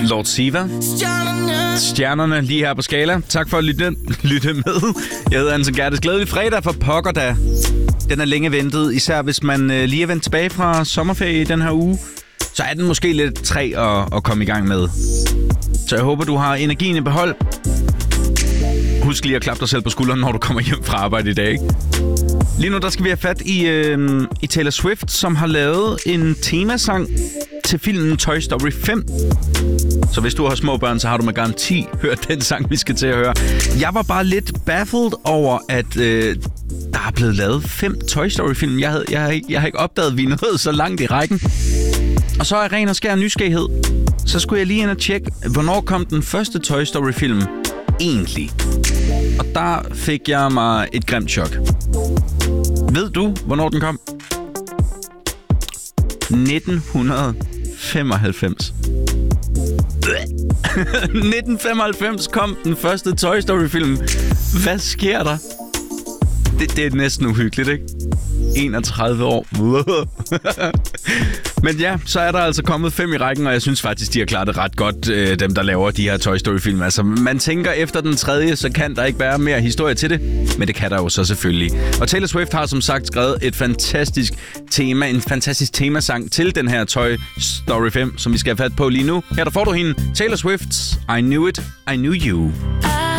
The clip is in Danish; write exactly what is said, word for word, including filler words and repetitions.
Lord Siva. Stjernerne lige her på Skala. Tak for at lytte, lytte med. Jeg hedder Anton Gerdes. Glædelig fredag for pokker da. Den er længe ventet, især hvis man øh, lige er vendt tilbage fra sommerferie i den her uge. Så er den måske lidt træ at, at komme i gang med. Så jeg håber, du har energien i behold. Husk lige at klappe dig selv på skulderen, når du kommer hjem fra arbejde i dag, ikke? Lige nu der skal vi have fat i, øh, i Taylor Swift, som har lavet en temasang til filmen Toy Story fem. Så hvis du har små børn, så har du med garanti hørt den sang, vi skal til at høre. Jeg var bare lidt baffled over, at øh, der er blevet lavet fem Toy Story-film. Jeg, havde, jeg, har ikke, jeg har ikke opdaget, at vi nåede så langt i rækken. Og så er ren og skær nysgerrighed. Så skulle jeg lige ind og tjekke, hvornår kom den første Toy Story-film egentlig? Og der fik jeg mig et grimt chok. Ved du, hvornår den kom? nitten femoghalvfems. nitten femoghalvfems kom den første Toy Story-film. Hvad sker der? Det, det er næsten uhyggeligt, ikke? enogtredive år. Men ja, så er der altså kommet fem i rækken, og jeg synes faktisk, de har klaret det ret godt, øh, dem der laver de her Toy Story-film. Altså, man tænker efter den tredje, så kan der ikke være mere historie til det, men det kan der jo så selvfølgelig. Og Taylor Swift har som sagt skrevet et fantastisk tema, en fantastisk temasang til den her Toy Story fem, som vi skal have fat på lige nu. Her der får du hende, Taylor Swift's I Knew It, I Knew You.